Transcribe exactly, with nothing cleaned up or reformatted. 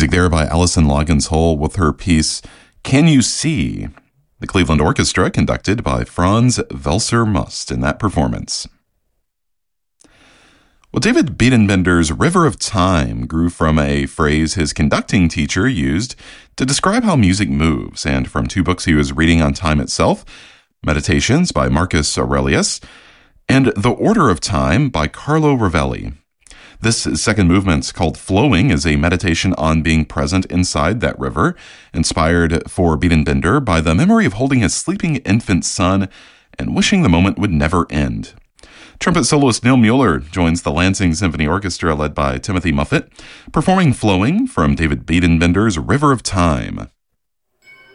Music there by Alison Loggins Hull with her piece, Can You See? The Cleveland Orchestra conducted by Franz Welser-Must in that performance. Well, David Biedenbender's River of Time grew from a phrase his conducting teacher used to describe how music moves, and from two books he was reading on time itself, Meditations by Marcus Aurelius and The Order of Time by Carlo Rovelli. This second movement, called Flowing, is a meditation on being present inside that river, inspired for Biedenbender by the memory of holding his sleeping infant son and wishing the moment would never end. Trumpet soloist Neil Mueller joins the Lansing Symphony Orchestra led by Timothy Muffet, performing Flowing from David Biedenbender's River of Time.